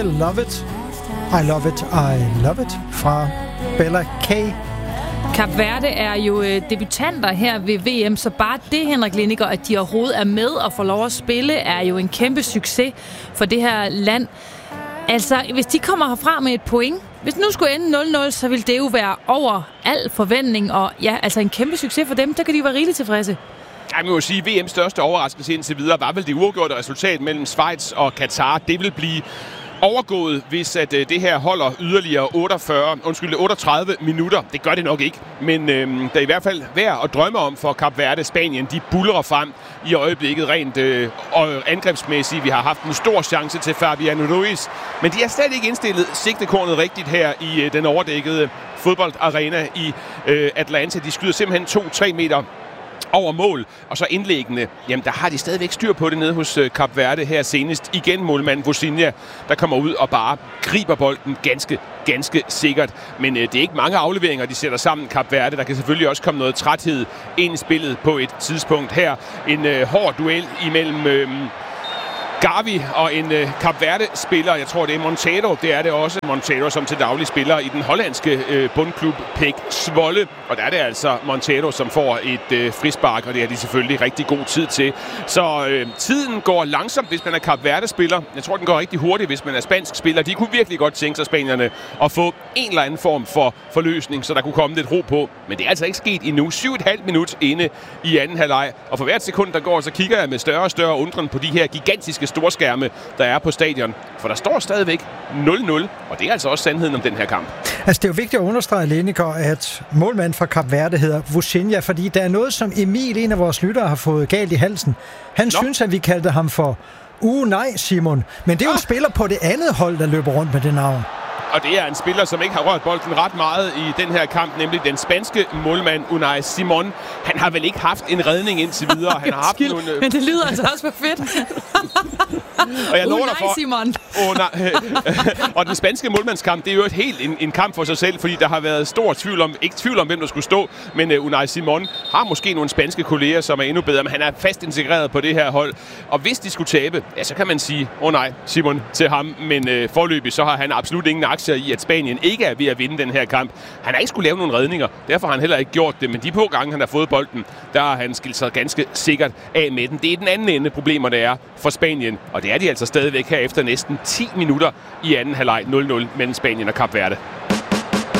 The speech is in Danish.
Love It, I Love It, I Love It fra Bella K. Kap Verde er jo debutanter her ved VM, så bare det, Henrik Lindiger, at de overhovedet er med og får lov at spille, er jo en kæmpe succes for det her land. Altså, hvis de kommer herfra med et point, hvis det nu skulle ende 0-0, så ville det jo være over al forventning, og ja, altså en kæmpe succes for dem, der kan de være rigeligt tilfredse. Jeg må sige, at VM's største overraskelse indtil videre var vel det uafgjorte resultat mellem Schweiz og Katar. Det vil blive overgået, hvis at det her holder yderligere 38 minutter. Det gør det nok ikke, men der er i hvert fald værd at drømme om for Kap Verde. Spanien, de buldrer frem i øjeblikket rent angrebsmæssigt. Vi har haft en stor chance til Fabián Ruiz, men de er slet ikke indstillet sigtekornet rigtigt her i den overdækkede fodboldarena i Atlanta. De skyder simpelthen 2-3 meter over mål, og så indlæggende, jamen der har de stadigvæk styr på det nede hos Kap Verde her senest. Igen målmand Vozinha, der kommer ud og bare griber bolden ganske sikkert. Men det er ikke mange afleveringer, de sætter sammen Kap Verde. Der kan selvfølgelig også komme noget træthed ind i spillet på et tidspunkt her. En hård duel imellem Gavi og en Kap Verde-spiller. Jeg tror, det er Monteiro. Det er det også. Monteiro, som til daglig spiller i den hollandske bundklub PEC Zwolle. Og der er det altså Monteiro, som får et frispark, og det har de selvfølgelig rigtig god tid til. Så tiden går langsomt, hvis man er Kap Verde-spiller. Jeg tror, den går rigtig hurtigt, hvis man er spansk spiller. De kunne virkelig godt tænke sig, spanierne, at få en eller anden form for forløsning, så der kunne komme lidt ro på. Men det er altså ikke sket endnu. 7,5 minut inde i anden halvleg. Og for hvert sekund, der går, så kigger jeg med større og større undren på de her gigantiske storskærme, der er på stadion. For der står stadigvæk 0-0, og det er altså også sandheden om den her kamp. Altså, det er jo vigtigt at understrege, Lindiger, at målmanden fra Kap Verde hedder Vozinha, fordi der er noget, som Emil, en af vores lyttere, har fået galt i halsen. Han synes, at vi kaldte ham for nej, Simon. Men det er jo en spiller på det andet hold, der løber rundt med det navn. Og det er en spiller, som ikke har rørt bolden ret meget i den her kamp, nemlig den spanske målmand Unai Simon. Han har vel ikke haft en redning indtil videre. Han har haft nogle... Men det lyder altså også for fedt. Og jeg lover dig for... Simon. Og den spanske målmandskamp, det er jo et helt en kamp for sig selv, fordi der har været stor tvivl om, ikke tvivl om, hvem der skulle stå, men Unai Simon har måske nogle spanske kolleger, som er endnu bedre, men han er fast integreret på det her hold. Og hvis de skulle tabe, ja, så kan man sige, nej, Simon til ham, men forløbig, så har han absolut ingen aktier i, at Spanien ikke er ved at vinde den her kamp. Han har ikke skulle lave nogle redninger, derfor har han heller ikke gjort det, men de få gange, han har fået bolden, der har han skilt sig ganske sikkert af med den. Det er den anden ende problemerne er for Spanien, og det er de altså stadigvæk her efter næsten 10 minutter i anden halvleg 0-0 mellem Spanien og Kap Verde.